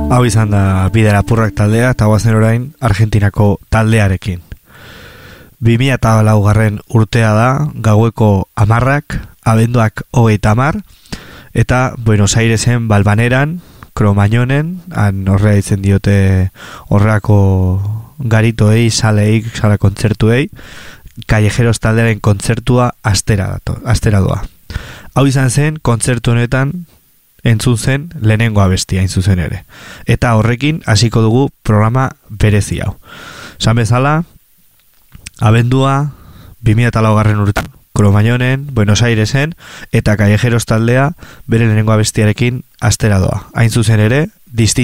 Hau izan da Bider Apurrak taldea eta guazen orain Argentinako taldearekin. 2004 urtea da, gaueko 10:00, abenduak 30, eta Buenos Airesen Balbaneran, Cromañonen, han horrea itzen diote horreako garitoei, sala kontzertuei, Callejeros taldearen kontzertua astera doa. Hau izan zen, kontzertu honetan entzun zen lehenengo abestia zuzen ere. Eta horrekin hasiko dugu programa berezi hau. Esan bezala, abendua 2004 urtean, Cromañonen, Buenos Airesen eta Callejeros taldea bere lehenengo abestiarekin astera doa. Hain zuzen ere,